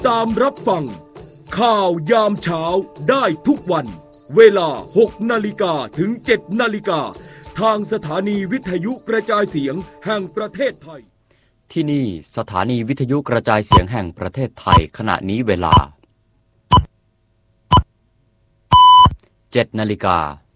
ตามรับฟังข่าวยามเช้าได้ทุกวันเวลา 6 นาฬิกาถึง 7 นาฬิกาทางสถานีวิทยุกระจายเสียงแห่งประเทศไทยที่นี่สถานีวิทยุกระจายเสียงแห่งประเทศไทยขณะนี้เวลา 7 นาฬิกา